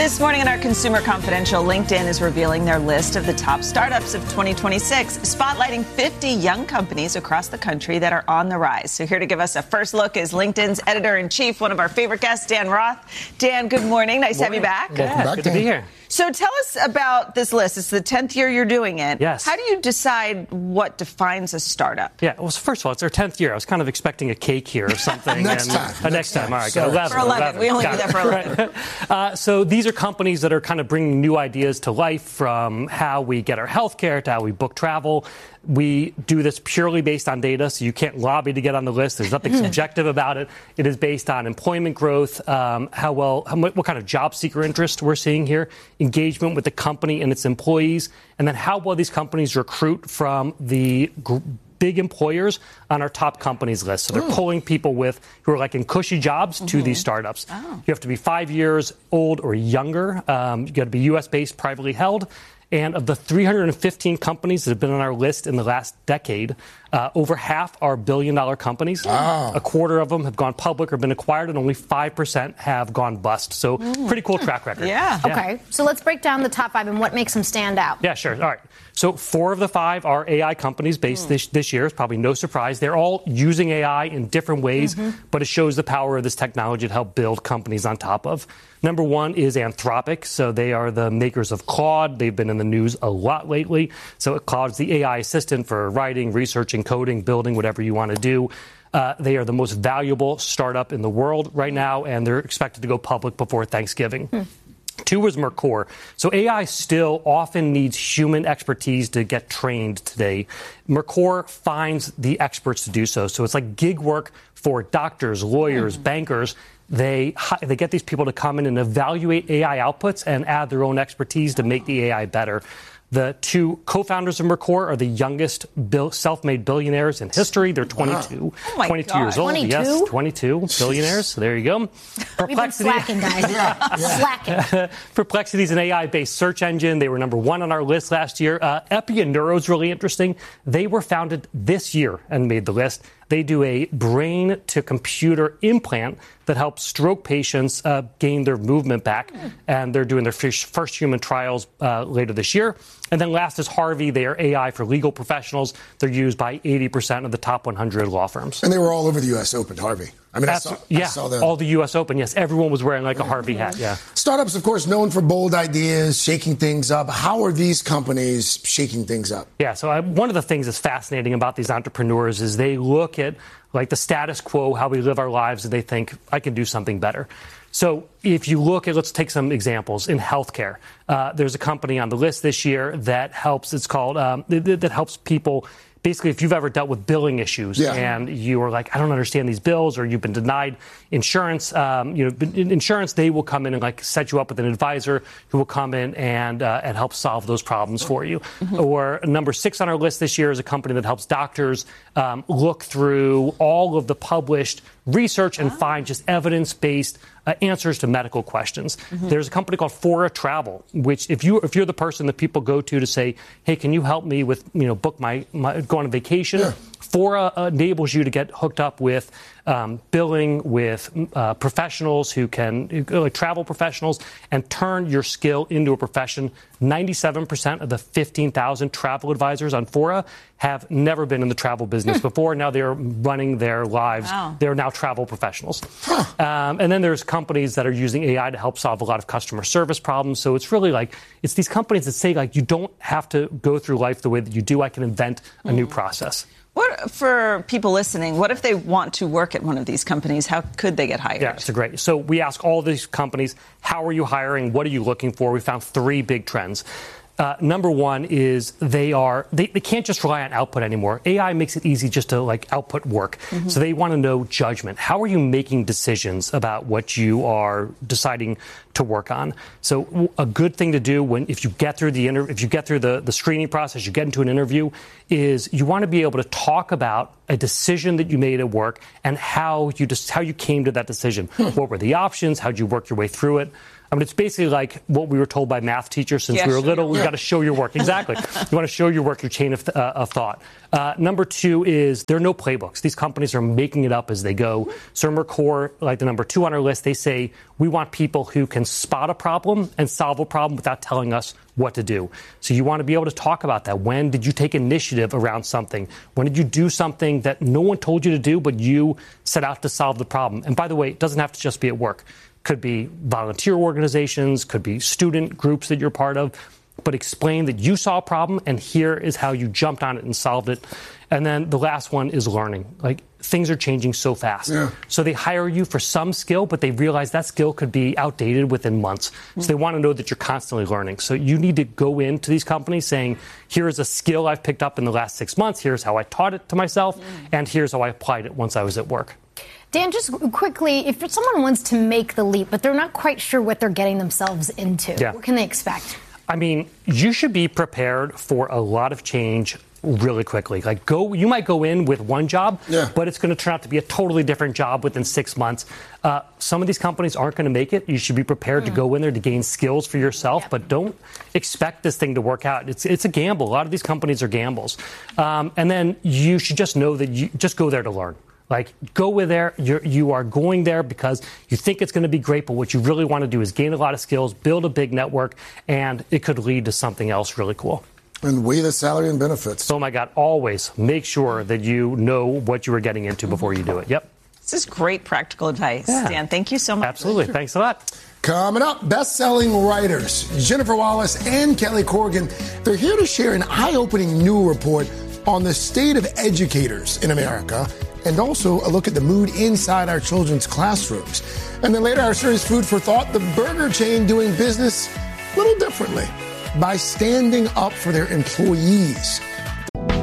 This morning in our Consumer Confidential, LinkedIn is revealing their list of the top startups of 2026, spotlighting 50 young companies across the country that are on the rise. So here to give us a first look is LinkedIn's editor-in-chief, one of our favorite guests, Dan Roth. Dan, good morning. Nice to have you back. Welcome back, good to be here. So tell us about this list. It's the 10th year you're doing it. Yes. How do you decide what defines a startup? Yeah, well, first of all, it's our 10th year. I was kind of expecting a cake here or something. Next time. Next time. All right, Sorry. 11. For 11. We only do that for 11. So these are companies that are kind of bringing new ideas to life, from how we get our health care to how we book travel. We do this purely based on data, so you can't lobby to get on the list. There's nothing subjective about it. It is based on employment growth, what kind of job seeker interest we're seeing here, engagement with the company and its employees, and then how well these companies recruit from the big employers on our top companies list. So they're pulling people who are like in cushy jobs to these startups. You have to be 5 years old or younger. You got to be U.S.-based, privately held. And of the 315 companies that have been on our list in the last decade, over half are billion-dollar companies. Wow. A quarter of them have gone public or been acquired, and only 5% have gone bust. So pretty cool track record. Yeah. Okay, so let's break down the top 5 and what makes them stand out. Yeah, sure. All right. So 4 of the 5 are AI companies based this year. It's probably no surprise. They're all using AI in different ways, but it shows the power of this technology to help build companies on top of. Number 1 is Anthropic. So they are the makers of Claude. They've been in the news a lot lately. So Claude's the AI assistant for writing, researching, coding, building, whatever you want to do. They are the most valuable startup in the world right now, and they're expected to go public before Thanksgiving. 2 is Mercor. So AI still often needs human expertise to get trained today. Mercor finds the experts to do so. So it's like gig work for doctors, lawyers, bankers. They get these people to come in and evaluate AI outputs and add their own expertise to make the AI better. The 2 co-founders of Mercor are the youngest self-made billionaires in history. They're 22, 22 years old. 22? Yes, 22 billionaires. So there you go. We've been slacking, guys. Slacking. Perplexity is an AI-based search engine. They were number 1 on our list last year. Epi and Neuro is really interesting. They were founded this year and made the list. They do a brain-to-computer implant that helps stroke patients gain their movement back. And they're doing their first human trials later this year. And then last is Harvey. They are AI for legal professionals. They're used by 80% of the top 100 law firms. And they were all over the U.S. Open, Harvey. I mean, I saw them. All the U.S. Open. Yes, everyone was wearing like a Harvey hat. Yeah. Startups, of course, known for bold ideas, shaking things up. How are these companies shaking things up? Yeah, so one of the things that's fascinating about these entrepreneurs is they look at like the status quo, how we live our lives, and they think, I can do something better. So if you look at, let's take some examples in healthcare. There's a company on the list this year that helps. It's called that helps people. Basically, if you've ever dealt with billing issues and you are like, I don't understand these bills, or you've been denied insurance, insurance, they will come in and like set you up with an advisor who will come in and help solve those problems for you. Or number 6 on our list this year is a company that helps doctors look through all of the published research and find just evidence-based answers to medical questions. There's a company called Fora Travel, which if you're the person that people go to say, hey, can you help me with, book my go on a vacation? Yeah. Fora enables you to get hooked up with billing, with professionals who can, like travel professionals, and turn your skill into a profession. 97% of the 15,000 travel advisors on Fora have never been in the travel business before. Now they're running their lives. Wow. They're now travel professionals. And then there's companies that are using AI to help solve a lot of customer service problems. So it's really like, it's these companies that say, like, you don't have to go through life the way that you do. I can invent a new process. What, for people listening, what if they want to work at one of these companies? How could they get hired? Yeah, it's great. So we ask all these companies, how are you hiring? What are you looking for? We found 3 big trends. Number 1 is they can't just rely on output anymore. AI makes it easy just to like output work. So they want to know judgment. How are you making decisions about what you are deciding to work on? So a good thing to do if you get through the screening process, you get into an interview, is you want to be able to talk about a decision that you made at work and how you came to that decision. What were the options? How'd you work your way through it? I mean, it's basically like what we were told by math teachers since we were little. We've got to show your work. Exactly. You want to show your work, your chain of thought. Number 2 is there are no playbooks. These companies are making it up as they go. Cermer Core, like the number 2 on our list, they say we want people who can spot a problem and solve a problem without telling us what to do. So you want to be able to talk about that. When did you take initiative around something? When did you do something that no one told you to do, but you set out to solve the problem? And by the way, it doesn't have to just be at work. Could be volunteer organizations, could be student groups that you're part of, but explain that you saw a problem and here is how you jumped on it and solved it. And then the last one is learning. Like, things are changing so fast. Yeah. So they hire you for some skill, but they realize that skill could be outdated within months. So they want to know that you're constantly learning. So you need to go into these companies saying, here's a skill I've picked up in the last 6 months, here's how I taught it to myself, and here's how I applied it once I was at work. Dan, just quickly, if someone wants to make the leap, but they're not quite sure what they're getting themselves into, what can they expect? I mean, you should be prepared for a lot of change really quickly. Like, you might go in with one job, but it's going to turn out to be a totally different job within 6 months. Some of these companies aren't going to make it. You should be prepared to go in there to gain skills for yourself, but don't expect this thing to work out. It's a gamble. A lot of these companies are gambles. And then you should just know that you just go there to learn. Like, go with there. You are going there because you think it's going to be great, but what you really want to do is gain a lot of skills, build a big network, and it could lead to something else really cool. And weigh the salary and benefits. Oh, my God. Always make sure that you know what you are getting into before you do it. Yep. This is great practical advice, Dan. Thank you so much. Absolutely. Thanks a lot. Coming up, best-selling writers Jennifer Wallace and Kelly Corrigan. They're here to share an eye-opening new report on the state of educators in America, and also a look at the mood inside our children's classrooms. And then later, our series Food for Thought, the burger chain doing business a little differently by standing up for their employees.